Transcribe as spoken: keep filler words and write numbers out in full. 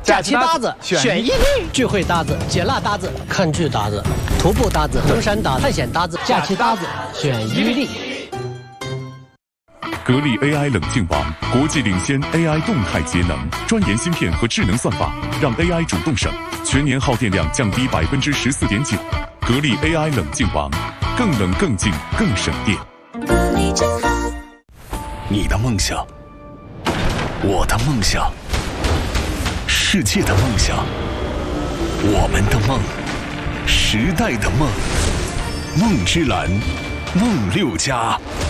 假期搭子选伊利，聚会搭子、解辣搭子、看剧搭子、徒步搭子、登山搭子、探险搭子、假期搭子选伊利。 格力 A I 冷静王，国际领先 A I 动态节能，专研芯片和智能算法，让 A I 主动省，全年耗电量降低百分之十四点九。格力 A I 冷静王，更冷更静更省电。 格力真好。 你的梦想，我的梦想，世界的梦想，我们的梦，时代的梦，梦之蓝，梦六家。